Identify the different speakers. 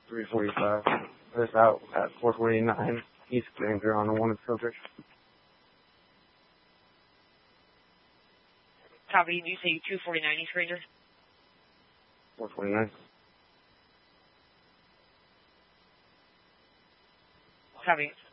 Speaker 1: 345. This out at 449 East Granger on a wanted filter.
Speaker 2: Copy, did you say 249 East Granger?
Speaker 1: 429.
Speaker 2: Copy.